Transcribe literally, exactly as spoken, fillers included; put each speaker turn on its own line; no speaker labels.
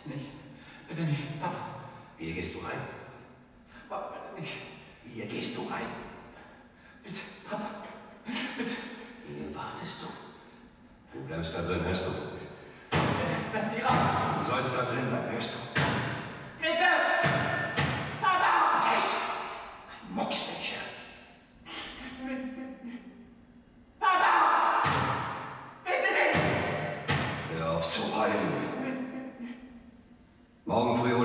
Bitte nicht. Bitte nicht. Papa.
Hier gehst du rein.
Papa, bitte nicht.
Hier gehst du rein.
Bitte, Papa. Bitte.
Hier wartest du. Du bleibst da drin, hörst du?
Bitte, lass mich raus.
Du sollst da drin bleiben, hörst du?
Bitte! Papa!
Ein Mucksmädchen.
Papa! Bitte nicht!
Hör auf zu heulen. Morgen früh